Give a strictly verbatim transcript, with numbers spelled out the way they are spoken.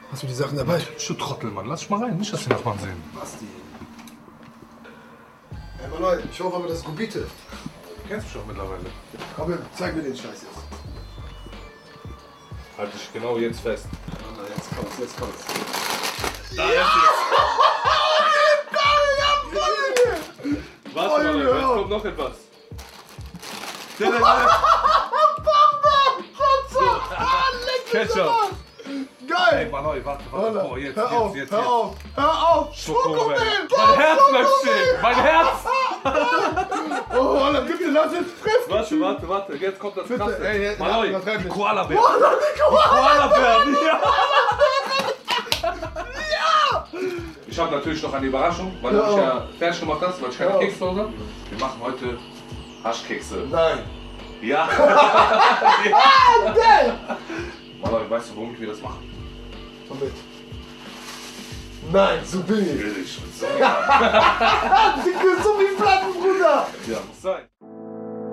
Hast du die Sachen dabei? Du Trottel, Mann. Lass dich mal rein. Nicht, dass die Nachbarn sehen. Basti. Ey, Mann, Leute, ich hoffe aber, das ist Gubite. Du kennst mich doch mittlerweile. Komm, zeig mir den Scheiß jetzt. Halt dich genau jetzt fest. Mann, jetzt kommt's, jetzt kommt's. Da ist es. Warte mal, jetzt kommt noch etwas. Ketchup. Geil! Ey, Mann, warte, warte. Oh, jetzt, hör jetzt, auf, jetzt, hör jetzt. auf, hör auf! Schokomel. Schokomel! Mein Herz bleibt stehen. Mein Herz. Oh, Alter, bitte lass jetzt treffen! Warte, warte, warte. Jetzt kommt das Bitte, Krasse. ey, ey, Maloi, übertreib die nicht. Koala-Bären. Koala, die Koala! Koala-Bären, ja. Ich habe natürlich noch eine Überraschung, weil du Ja. mich ja fertig gemacht hast, weil ich keine Ja. Kekse habe. Wir machen heute Haschkekse. Nein! Ja. Ah, geil! Maloi, weißt du, womit wir das machen? Womit? Nein, so billig! Billig. So. Dicke, so